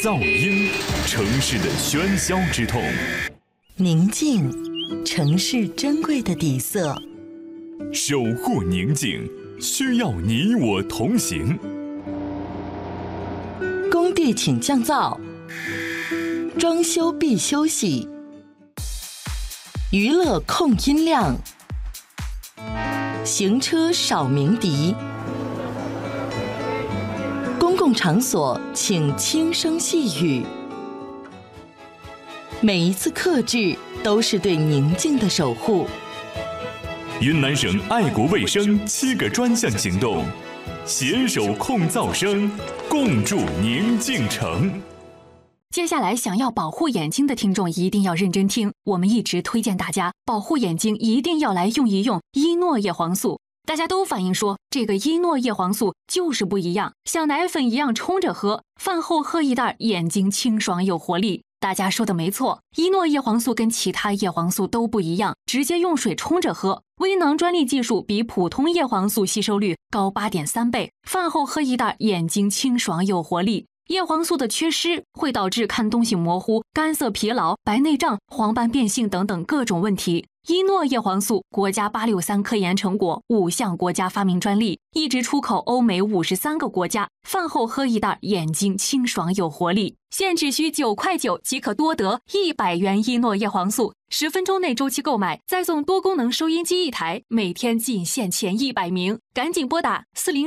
噪音，城市的喧嚣之痛； 宁静，城市珍贵的底色。 守护宁静，需要你我同行。 工地请降噪，装修必休息，娱乐控音量，行车少鸣笛。公共场所请轻声细语，每一次克制都是对宁静的守护。 云南省爱国卫生7个专项行动，携手控噪声，共筑宁静城。 接下来想要保护眼睛的听众一定要认真听，我们一直推荐大家保护眼睛一定要来用一用依诺叶黄素。大家都反映说这个依诺叶黄素就是不一样，像奶粉一样冲着喝，饭后喝一袋，眼睛清爽有活力。大家说的没错，依诺叶黄素跟其他叶黄素都不一样，直接用水冲着喝，微囊专利技术比普通叶黄素吸收率高8.3倍，饭后喝一袋，眼睛清爽有活力。叶黄素的缺失会导致看东西模糊、干涩疲劳、白内障、黄斑变性等等各种问题。依诺叶黄素国家863科研成果，5项国家发明专利，一直出口欧美53个国家。饭后喝一袋，眼睛清爽有活力。现只需9.9块即可多得100元依诺叶黄素，10分钟内周期购买，再送多功能收音机1台，每天仅限前100名，赶紧拨打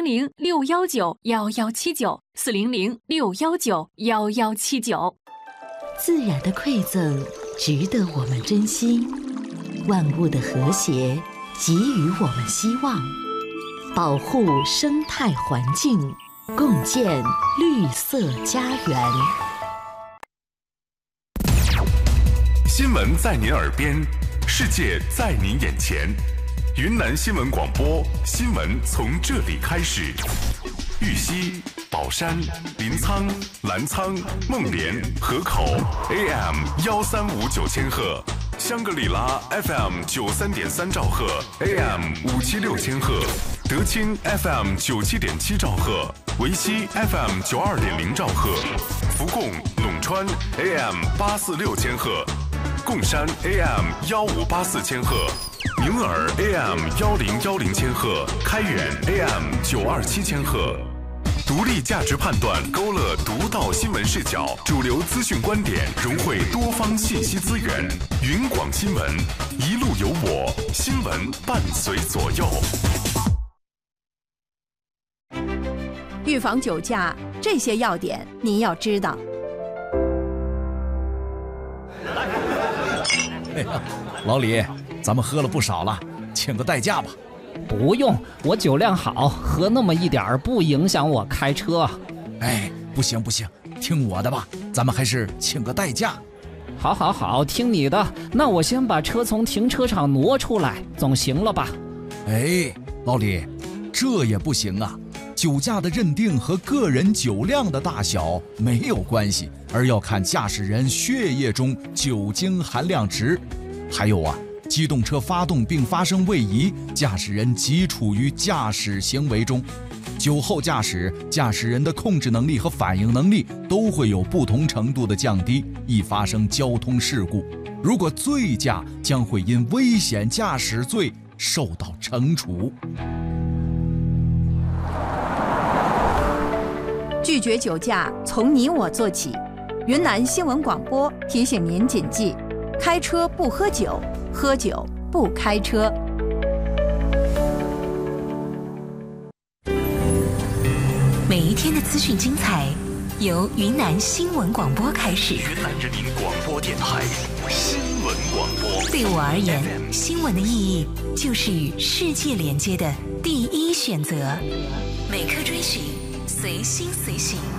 400-619-1179，400-619-1179。 自然的馈赠值得我们珍惜，万物的和谐给予我们希望，保护生态环境，共建绿色家园。 新闻在您耳边，世界在您眼前。云南新闻广播，新闻从这里开始。玉溪、宝山、临沧、澜沧、孟连、河口 AM 1359千赫，香格里拉 FM 93.3兆赫 AM 576千赫，德清 FM 97.7兆赫，维西 FM 92.0兆赫，福贡、陇川 AM 846千赫，贡山 AM 1584千赫，宁洱 AM 1010千赫，开远 AM 927千赫。独立价值判断，勾勒独到新闻视角，主流资讯观点，融汇多方信息资源。云广新闻，一路有我，新闻伴随左右。 预防酒驾，这些要点你要知道。 哎呀，老李，咱们喝了不少了，请个代驾吧。 不用，我酒量好，喝那么一点儿不影响我开车。 哎，不行，听我的吧，咱们还是请个代驾。 好，听你的。那我先把车从停车场挪出来，总行了吧？ 哎，老李，这也不行啊。酒驾的认定和个人酒量的大小没有关系，而要看驾驶人血液中酒精含量值。还有啊，机动车发动并发生位移，驾驶人即处于驾驶行为中。酒后驾驶，驾驶人的控制能力和反应能力都会有不同程度的降低，易发生交通事故。如果醉驾，将会因危险驾驶罪受到惩处。 拒绝酒驾，从你我做起。云南新闻广播提醒您谨记：开车不喝酒，喝酒不开车。 每一天的资讯精彩，由云南新闻广播开始。 云南人民广播电台新闻广播。 对我而言，新闻的意义就是与世界连接的第一选择。每刻追寻，随心随行。